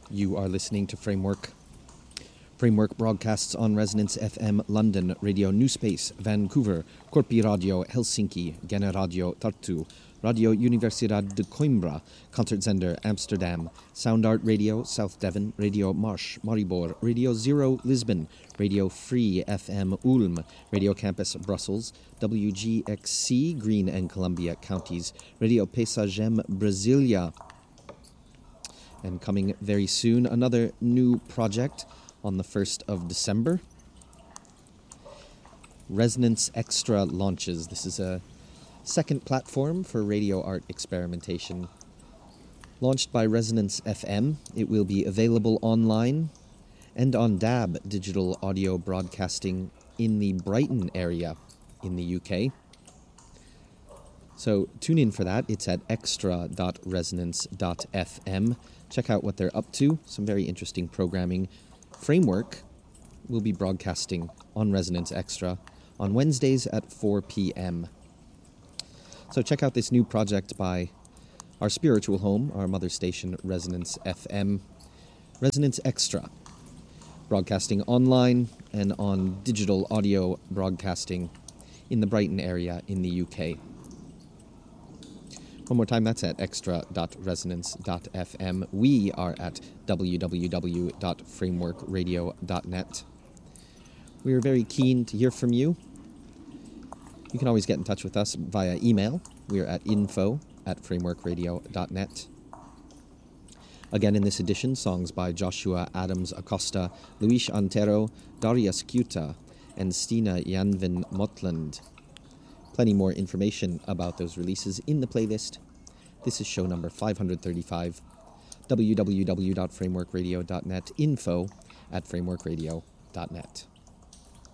You are listening to Framework. Framework broadcasts on Resonance FM London, Radio New Space, Vancouver, Korpi Radio Helsinki, Gene Radio Tartu, Radio Universidad de Coimbra, Concertzender Amsterdam, Sound Art Radio South Devon, Radio Marsh Maribor, Radio Zero Lisbon, Radio Free FM Ulm, Radio Campus Brussels, WGXC Green and Columbia Counties, Radio Paisagem Brasilia. And coming very soon, another new project on the 1st of December. Resonance Extra launches. This is a second platform for radio art experimentation. Launched by Resonance FM, it will be available online and on DAB, digital audio broadcasting, in the Brighton area in the UK. So tune in for that. It's at extra.resonance.fm. Check out what they're up to. Some very interesting programming. Framework will be broadcasting on Resonance Extra on Wednesdays at 4 p.m. So check out this new project by our spiritual home, our mother station, Resonance FM. Resonance Extra, broadcasting online and on digital audio broadcasting in the Brighton area in the UK. One more time, that's at extra.resonance.fm. We are at www.frameworkradio.net. We are very keen to hear from you. You can always get in touch with us via email. We are at info@frameworkradio.net. Again, in this edition, songs by Joshua Adams Acosta, Luis Antero, Darius Cuta, and Stina Janvin Motland. Plenty more information about those releases in the playlist. This is show number 535, www.frameworkradio.net, info@frameworkradio.net.